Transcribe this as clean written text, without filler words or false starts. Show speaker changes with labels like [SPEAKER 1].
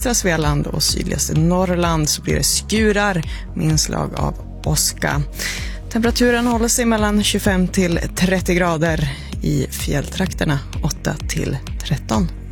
[SPEAKER 1] sydvästra Svealand och sydligaste Norrland så blir det skurar med inslag av åska. Temperaturen håller sig mellan 25 till 30 grader, i fjälltrakterna 8 till 13.